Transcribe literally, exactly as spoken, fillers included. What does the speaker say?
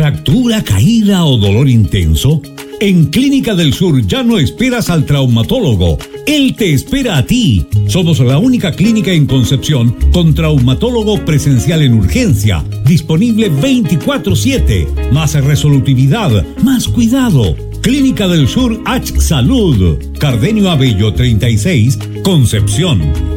¿Fractura, caída o dolor intenso? En Clínica del Sur ya no esperas al traumatólogo. Él te espera a ti. Somos la única clínica en Concepción con traumatólogo presencial en urgencia, disponible veinticuatro siete. Más resolutividad, más cuidado. Clínica del Sur H Salud. Cardenio Abello treinta y seis, Concepción.